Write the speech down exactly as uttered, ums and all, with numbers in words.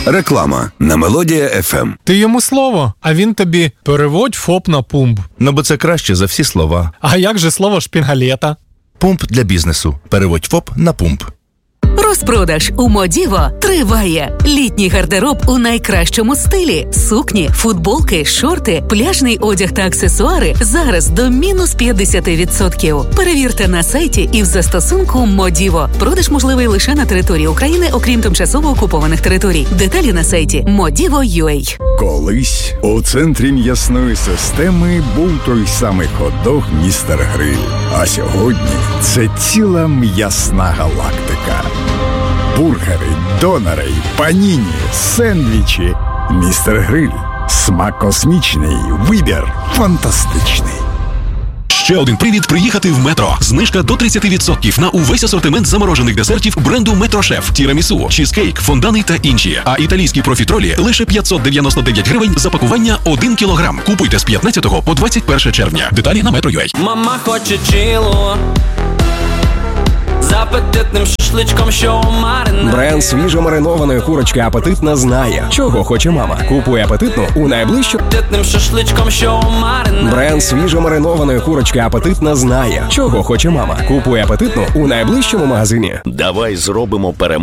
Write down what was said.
Реклама на Мелодія еф ем. Ти йому слово, а він тобі переводь ФОП на пумп. Ну, бо це краще за всі слова. А як же слово шпінгалета? Пумп для бізнесу. Переводь ФОП на пумп. Розпродаж у Модіво триває. Літній гардероб у найкращому стилі. Сукні, футболки, шорти, пляжний одяг та аксесуари зараз до мінус п'ятдесят відсотків. Перевірте на сайті і в застосунку Модіво. Продаж можливий лише на території України, окрім тимчасово окупованих територій. Деталі на сайті модіво крапка ю а. Колись у центрі м'ясної системи був той самий хот-дог «Містер Гриль». А сьогодні це ціла м'ясна галактика. Бургери, донори, паніні, сендвічі. «Містер Гриль». Смак космічний, вибір фантастичний. Ще один привід приїхати в Метро. Знижка до тридцять відсотків на увесь асортимент заморожених десертів бренду Метрошеф, тірамісу, чізкейк, фондани та інші. А італійські профітролі лише п'ятсот дев'яносто дев'ять гривень за пакування один кілограм. Купуйте з п'ятнадцятого по двадцять перше червня. Деталі на метро крапка ю а. Мама хоче чило з апетитним шашличком, що у маринаді. Бренд свіжо-маринованої курочки «Апетитна» знає, чого хоче мама. Купуй «Апетитну» у найближчу... Апетитним шашличком, що у маринаді. Бренд свіжо-маринованої курочки «Апетитна» знає, чого хоче мама. Купуй «Апетитну» у найближчому магазині. Давай зробимо перемогу.